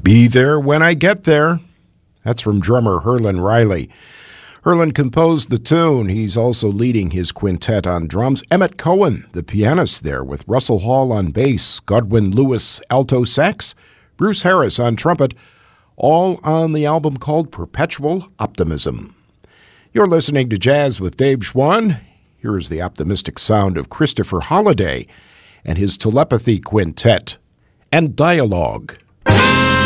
Be There When I Get There. That's from drummer Herlin Riley. Herlin composed the tune. He's also leading his quintet on drums. Emmett Cohen, the pianist there, with Russell Hall on bass, Godwin Lewis alto sax, Bruce Harris on trumpet, all on the album called Perpetual Optimism. You're listening to Jazz with Dave Schwann. Here is the optimistic sound of Christopher Holliday and his Telepathy Quintet and Dialogue.